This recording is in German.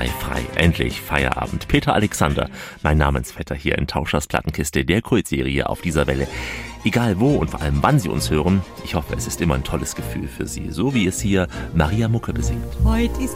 frei, endlich Feierabend. Peter Alexander, mein Namensvetter hier in Tauschers Plattenkiste, der Kultserie auf dieser Welle. Egal wo und vor allem wann Sie uns hören, ich hoffe, es ist immer ein tolles Gefühl für Sie, so wie es hier Maria Mucke besingt. Heute ist